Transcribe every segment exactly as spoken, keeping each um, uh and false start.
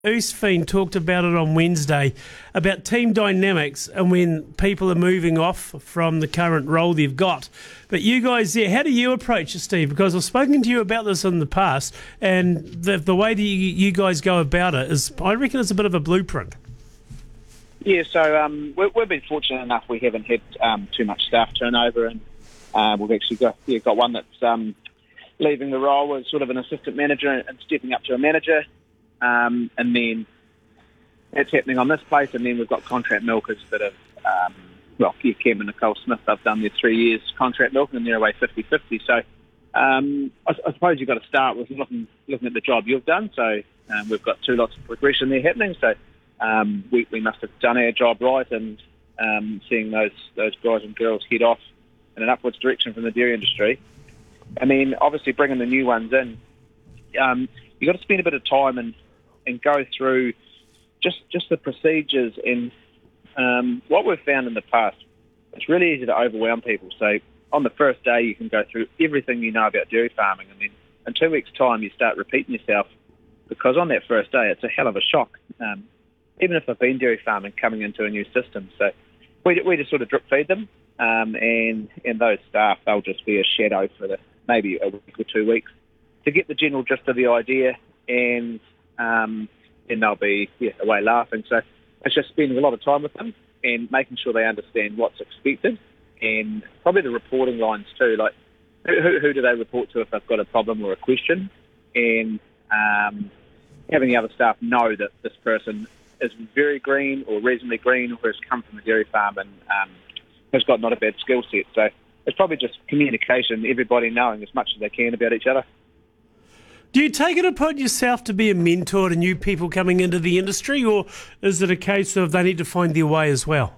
Oostfien talked about it on Wednesday, about team dynamics and when people are moving off from the current role they've got. But you guys there, how do you approach it, Steve? Because I've spoken to you about this in the past, and the, the way that you, you guys go about it is, I reckon it's a bit of a blueprint. Yeah, so um, we, we've been fortunate enough we haven't had um, too much staff turnover, and uh, we've actually got yeah, got one that's um, leaving the role as sort of an assistant manager and stepping up to a manager. Um, and then that's happening on this place, and then we've got contract milkers that have, um, well, yeah, Cam and Nicole Smith, they've done their three years contract milking and they're away fifty-fifty. So um, I, I suppose you've got to start with looking looking at the job you've done. So um, we've got two lots of progression there happening. So um, we, we must have done our job right, and um, seeing those, those guys and girls head off in an upwards direction from the dairy industry. And then obviously bringing the new ones in, um, you've got to spend a bit of time and and go through just just the procedures. And um, what we've found in the past, it's really easy to overwhelm people. So on the first day, you can go through everything you know about dairy farming, and then in two weeks' time, you start repeating yourself, because on that first day, it's a hell of a shock, um, even if they've been dairy farming coming into a new system. So we, we just sort of drip feed them, um, and, and those staff, they'll just be a shadow for the, maybe a week or two weeks to get the general gist of the idea, and Um, and they'll be yeah, away laughing. So it's just spending a lot of time with them and making sure they understand what's expected, and probably the reporting lines too. Like, who, who do they report to if they've got a problem or a question? And um, having the other staff know that this person is very green or reasonably green, or has come from a dairy farm and um, has got not a bad skill set. So it's probably just communication, everybody knowing as much as they can about each other. Do you take it upon yourself to be a mentor to new people coming into the industry, or is it a case of they need to find their way as well?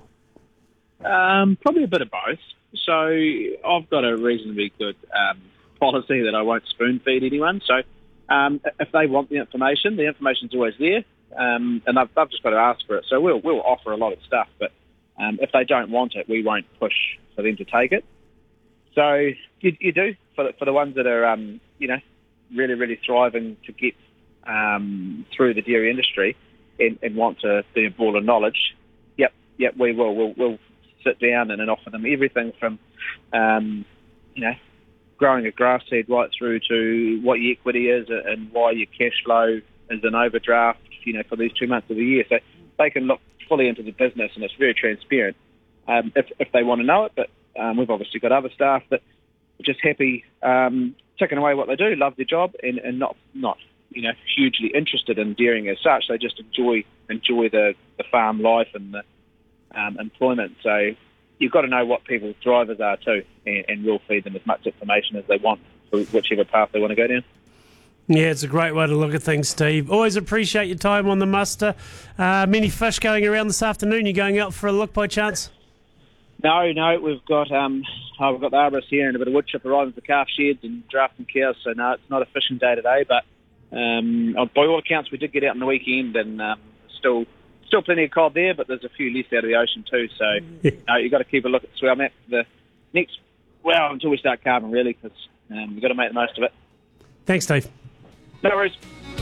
Um, probably a bit of both. So I've got a reasonably good um, policy that I won't spoon feed anyone. So um, if they want the information, the information's always there, um, and they've, they've just got to ask for it. So we'll we'll offer a lot of stuff, but um, if they don't want it, we won't push for them to take it. So you, you do for the, for the ones that are um, you know. really, really thriving to get um, through the dairy industry and, and want to be a ball of knowledge. Yep, yep, we will. We'll, we'll sit down and, and offer them everything from, um, you know, growing a grass seed right through to what your equity is and why your cash flow is an overdraft, you know, for these two months of the year. So they can look fully into the business, and it's very transparent um, if, if they want to know it. But um, we've obviously got other staff that are just happy um, ticking away what they do, love their job, and, and not not you know hugely interested in dairying as such. They just enjoy enjoy the, the farm life and the um, employment. So you've got to know what people's drivers are too, and, and we'll feed them as much information as they want for whichever path they want to go down. Yeah, it's a great way to look at things, Steve. Always appreciate your time on the muster. Uh, many fish going around this afternoon. You going out for a look by chance? No, no, we've got um, oh, we've got the arborist here and a bit of wood chip arriving for calf sheds and drafting cows. So no, it's not a fishing day today. But um, by all accounts, we did get out on the weekend, and um, still, still plenty of cod there. But there's a few less out of the ocean too. So yeah. no, you've got to keep a look at the swell map for the next, well, until we start calving really, because um, we've got to make the most of it. Thanks, Steve. No worries.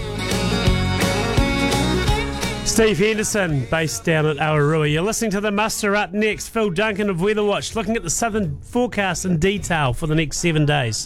Steve Henderson, based down at Awarua. You're listening to The Muster. Up next, Phil Duncan of Weather Watch, looking at the southern forecast in detail for the next seven days.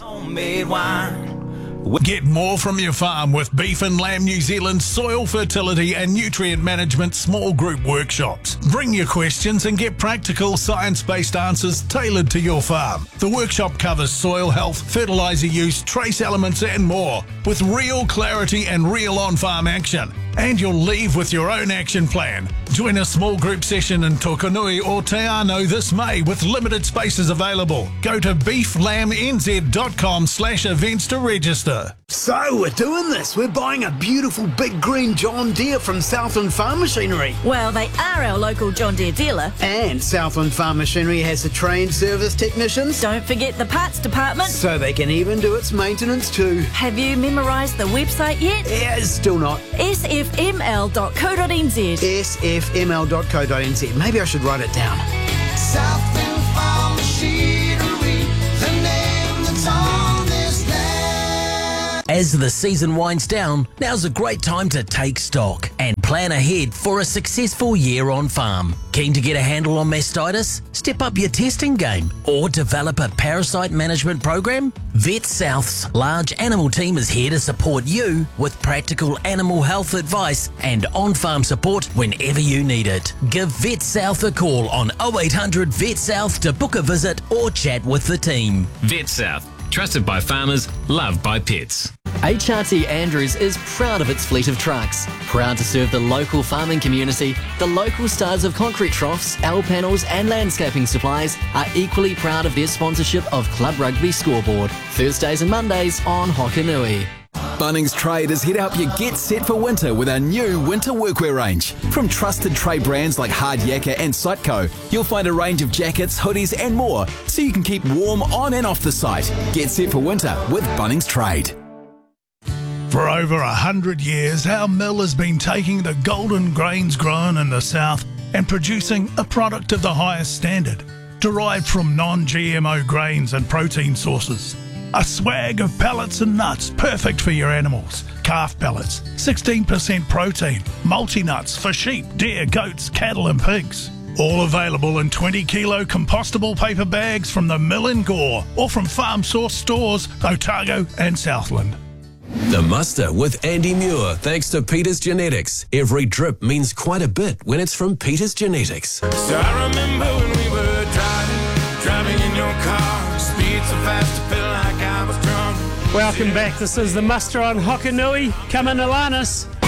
Get more from your farm with Beef and Lamb New Zealand's soil fertility and nutrient management small group workshops. Bring your questions and get practical science-based answers tailored to your farm. The workshop covers soil health, fertiliser use, trace elements and more, with real clarity and real on-farm action. And you'll leave with your own action plan. Join a small group session in Tokanui or Te Anau this May with limited spaces available. Go to beeflambnz.com slash events to register. So we're doing this. We're buying a beautiful big green John Deere from Southland Farm Machinery. Well, they are our local John Deere dealer. And Southland Farm Machinery has a trained service technicians. Don't forget the parts department. So they can even do its maintenance too. Have you memorised the website yet? Yeah, still not. S F M L dot co dot n z. S F M L dot co dot n z. Maybe I should write it down. Southland Farm Machinery, the name that's on this land. As the season winds down, now's a great time to take stock and plan ahead for a successful year on farm. Keen to get a handle on mastitis? Step up your testing game or develop a parasite management program? Vet South's large animal team is here to support you with practical animal health advice and on-farm support whenever you need it. Give Vet South a call on oh eight hundred Vet South to book a visit or chat with the team. Vet South, trusted by farmers, loved by pets. H R T Andrews is proud of its fleet of trucks. Proud to serve the local farming community, the local stars of concrete troughs, L panels and landscaping supplies are equally proud of their sponsorship of Club Rugby Scoreboard. Thursdays and Mondays on Hokanui. Bunnings Trade is here to help you get set for winter with our new winter workwear range. From trusted trade brands like Hard Yakka and Sightco, you'll find a range of jackets, hoodies and more so you can keep warm on and off the site. Get set for winter with Bunnings Trade. For over a hundred years, our mill has been taking the golden grains grown in the south and producing a product of the highest standard, derived from non-G M O grains and protein sources. A swag of pellets and nuts perfect for your animals. Calf pellets, sixteen percent protein, multi-nuts for sheep, deer, goats, cattle and pigs. All available in twenty kilo compostable paper bags from the mill in Gore or from Farm Source stores, Otago and Southland. The Muster with Andy Muir, thanks to Peters Genetics. Every drip means quite a bit when it's from Peters Genetics. So I remember when we were driving, driving in your car, speed so fast I felt like I was drunk. Welcome back. This is the Muster on Hokanui. Come in, Alanis.